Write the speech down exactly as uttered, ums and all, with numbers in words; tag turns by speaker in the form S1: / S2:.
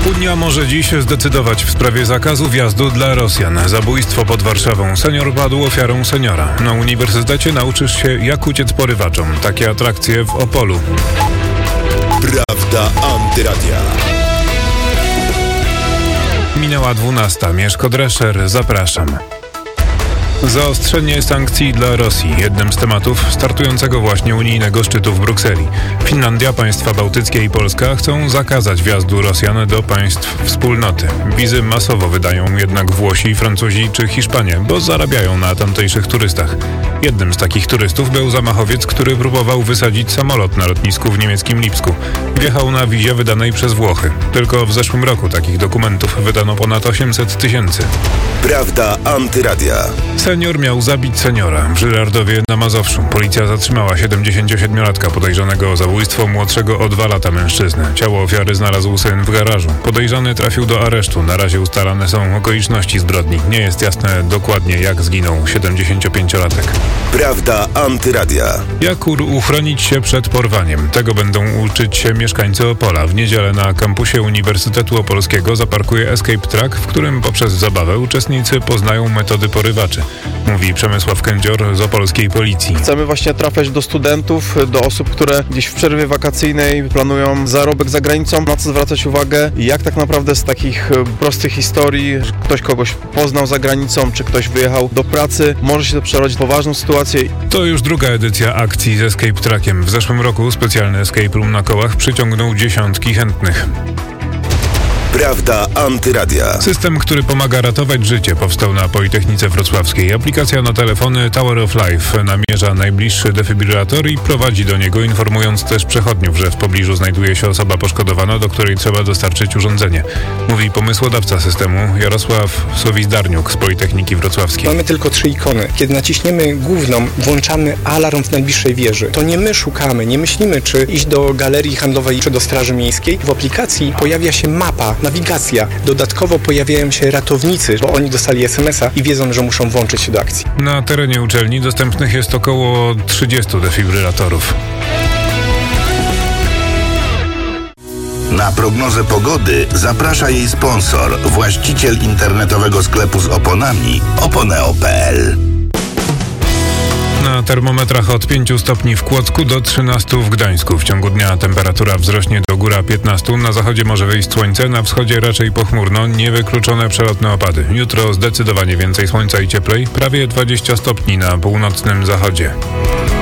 S1: Unia może dziś zdecydować w sprawie zakazu wjazdu dla Rosjan. Zabójstwo pod Warszawą. Senior padł ofiarą seniora. Na uniwersytecie nauczysz się, jak uciec porywaczom. Takie atrakcje w Opolu.
S2: Prawda Antyradia.
S1: Minęła dwunasta. Mieszko Drescher, zapraszam. Zaostrzenie sankcji dla Rosji. Jednym z tematów startującego właśnie unijnego szczytu w Brukseli. Finlandia, państwa bałtyckie i Polska chcą zakazać wjazdu Rosjan do państw wspólnoty. Wizy masowo wydają jednak Włosi, Francuzi czy Hiszpanie, bo zarabiają na tamtejszych turystach. Jednym z takich turystów był zamachowiec, który próbował wysadzić samolot na lotnisku w niemieckim Lipsku. Wjechał na wizie wydanej przez Włochy. Tylko w zeszłym roku takich dokumentów wydano ponad osiemset tysięcy.
S2: Prawda Antyradia.
S1: Senior miał zabić seniora. W Żyrardowie na Mazowszu policja zatrzymała siedemdziesięciosiedmiolatka podejrzanego o zabójstwo młodszego o dwa lata mężczyzny. Ciało ofiary znalazł syn w garażu. Podejrzany trafił do aresztu. Na razie ustalane są okoliczności zbrodni. Nie jest jasne dokładnie, jak zginął siedemdziesięciopięciolatek.
S2: Prawda Antyradia.
S1: Jak uchronić się przed porwaniem? Tego będą uczyć się mieszkańcy Opola. W niedzielę na kampusie Uniwersytetu Opolskiego zaparkuje Escape Truck, w którym poprzez zabawę uczestnicy poznają metody porywaczy. Mówi Przemysław Kędzior z opolskiej policji.
S3: Chcemy właśnie trafiać do studentów, do osób, które gdzieś w przerwie wakacyjnej planują zarobek za granicą. Na co zwracać uwagę, jak tak naprawdę z takich prostych historii, że ktoś kogoś poznał za granicą, czy ktoś wyjechał do pracy, może się to przerodzić w poważną sytuację.
S1: To już druga edycja akcji z Escape Truckiem. W zeszłym roku specjalny escape room na kołach przyciągnął dziesiątki chętnych.
S2: Prawda Antyradia.
S1: System, który pomaga ratować życie, powstał na Politechnice Wrocławskiej. Aplikacja na telefony Tower of Life namierza najbliższy defibrylator i prowadzi do niego, informując też przechodniów, że w pobliżu znajduje się osoba poszkodowana, do której trzeba dostarczyć urządzenie. Mówi pomysłodawca systemu Jarosław Sowizdarniuk z Politechniki Wrocławskiej.
S4: Mamy tylko trzy ikony. Kiedy naciśniemy główną, włączamy alarm w najbliższej wieży. To nie my szukamy, nie myślimy, czy iść do galerii handlowej, czy do Straży Miejskiej. W aplikacji pojawia się mapa, nawigacja. Dodatkowo pojawiają się ratownicy, bo oni dostali es em es a i wiedzą, że muszą włączyć się do akcji.
S1: Na terenie uczelni dostępnych jest około trzydziestu defibrylatorów.
S5: Na prognozę pogody zaprasza jej sponsor, właściciel internetowego sklepu z oponami oponeo kropka pe el.
S1: Na termometrach od pięciu stopni w Kłodzku do trzynastu w Gdańsku. W ciągu dnia temperatura wzrośnie do góra piętnastu. Na zachodzie może wyjść słońce, na wschodzie raczej pochmurno, niewykluczone przelotne opady. Jutro zdecydowanie więcej słońca i cieplej, prawie dwadzieścia stopni na północnym zachodzie.